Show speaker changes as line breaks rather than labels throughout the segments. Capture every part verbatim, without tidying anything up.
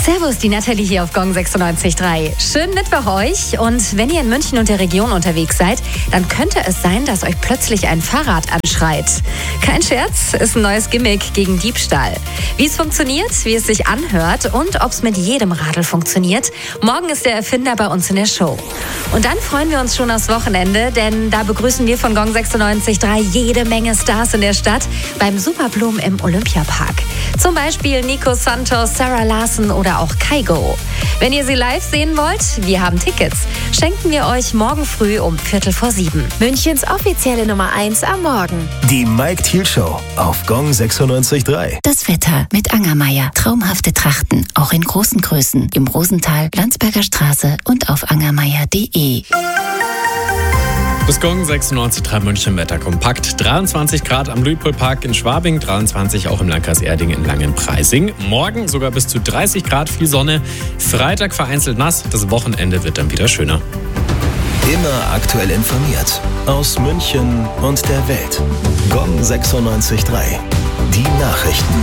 Servus, die Nathalie hier auf Gong sechsundneunzig Komma drei. Schönen Mittwoch euch. Und wenn ihr in München und der Region unterwegs seid, dann könnte es sein, dass euch plötzlich ein Fahrrad anschreit. Kein Scherz, ist ein neues Gimmick gegen Diebstahl. Wie es funktioniert, wie es sich anhört und ob es mit jedem Radl funktioniert, morgen ist der Erfinder bei uns in der Show. Und dann freuen wir uns schon aufs Wochenende, denn da begrüßen wir von Gong sechsundneunzig Komma drei jede Menge Stars in der Stadt beim Superblumen im Olympiapark. Zum Beispiel Nico Santos, Sarah Larsen oder auch Kygo. Wenn ihr sie live sehen wollt, wir haben Tickets. Schenken wir euch morgen früh um Viertel vor sieben.
Münchens offizielle Nummer eins am Morgen.
Die Mike Thiel Show auf Gong sechsundneunzig Komma drei.
Das Wetter mit Angermeier. Traumhafte Trachten, auch in großen Größen. Im Rosental, Landsberger Straße und auf angermeier punkt de.
Das Gong sechsundneunzig Komma drei München Wetter kompakt. dreiundzwanzig Grad am Luitpoldpark in Schwabing, dreiundzwanzig auch im Landkreis Erding in Langenpreising. Morgen sogar bis zu dreißig Grad, viel Sonne. Freitag vereinzelt nass. Das Wochenende wird dann wieder schöner.
Immer aktuell informiert. Aus München und der Welt. Gong sechsundneunzig Komma drei. Die Nachrichten.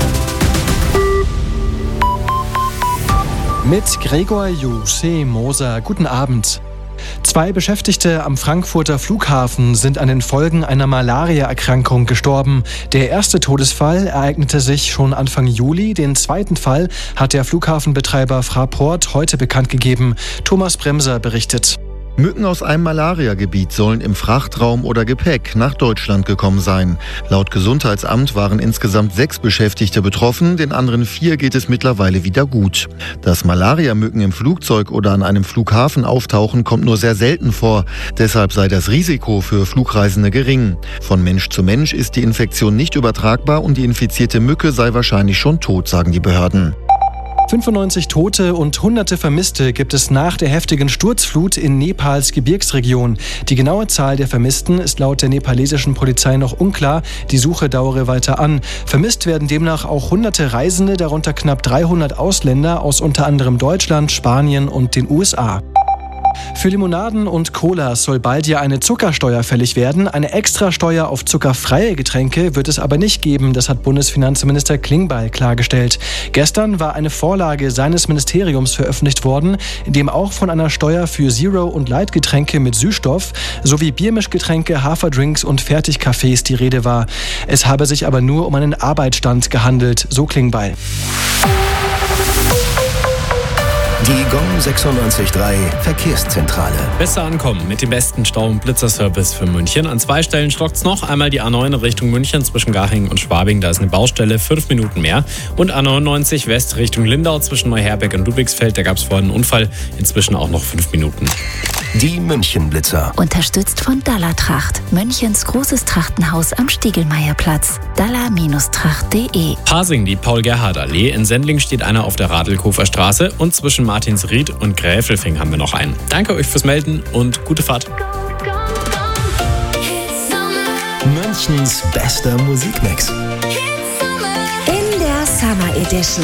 Mit Gregor Jose Moser. Guten Abend. Zwei Beschäftigte am Frankfurter Flughafen sind an den Folgen einer Malaria-Erkrankung gestorben. Der erste Todesfall ereignete sich schon Anfang Juli. Den zweiten Fall hat der Flughafenbetreiber Fraport heute bekannt gegeben. Thomas Bremser berichtet.
Mücken aus einem Malariagebiet sollen im Frachtraum oder Gepäck nach Deutschland gekommen sein. Laut Gesundheitsamt waren insgesamt sechs Beschäftigte betroffen, den anderen vier geht es mittlerweile wieder gut. Dass Malariamücken im Flugzeug oder an einem Flughafen auftauchen, kommt nur sehr selten vor. Deshalb sei das Risiko für Flugreisende gering. Von Mensch zu Mensch ist die Infektion nicht übertragbar und die infizierte Mücke sei wahrscheinlich schon tot, sagen die Behörden.
fünfundneunzig Tote und hunderte Vermisste gibt es nach der heftigen Sturzflut in Nepals Gebirgsregion. Die genaue Zahl der Vermissten ist laut der nepalesischen Polizei noch unklar. Die Suche dauere weiter an. Vermisst werden demnach auch hunderte Reisende, darunter knapp dreihundert Ausländer aus unter anderem Deutschland, Spanien und den U S A. Für Limonaden und Colas soll bald ja eine Zuckersteuer fällig werden. Eine Extrasteuer auf zuckerfreie Getränke wird es aber nicht geben. Das hat Bundesfinanzminister Klingbeil klargestellt. Gestern war eine Vorlage seines Ministeriums veröffentlicht worden, in dem auch von einer Steuer für Zero- und Light-Getränke mit Süßstoff sowie Biermischgetränke, Haferdrinks und Fertigkaffees die Rede war. Es habe sich aber nur um einen Arbeitsstand gehandelt, so Klingbeil.
Die Gong sechsundneunzig Komma drei Verkehrszentrale.
Besser ankommen mit dem besten Stau- und Blitzerservice für München. An zwei Stellen stockt's noch. Einmal die A neun Richtung München zwischen Garching und Schwabing. Da ist eine Baustelle, fünf Minuten mehr. Und A neunundneunzig West Richtung Lindau zwischen Neuherberg und Ludwigsfeld. Da gab es vorhin einen Unfall. Inzwischen auch noch fünf Minuten.
Die München-Blitzer.
Unterstützt von Dalla Tracht. Münchens großes Trachtenhaus am Stiegelmeierplatz. dalla Tracht punkt de.
Pasing, die Paul-Gerhardt-Allee. In Sendling steht einer auf der Radlkofer Straße. Und zwischen Martinsried und Gräfelfing haben wir noch einen. Danke euch fürs Melden und gute Fahrt.
Münchens bester Musikmix.
In der Summer Edition.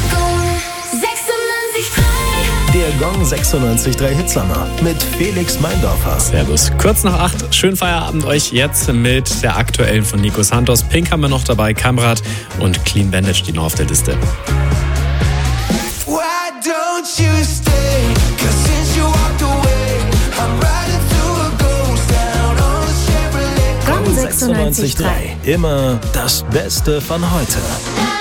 Der Gong sechsundneunzig Komma drei Hitsommer mit Felix Meindorfer.
Servus. Kurz nach acht. Schönen Feierabend euch jetzt mit der aktuellen von Nico Santos. Pink haben wir noch dabei, Kamrat und Clean Bandit stehen noch auf der Liste.
Gong sechsundneunzig Komma drei. Immer das Beste von heute.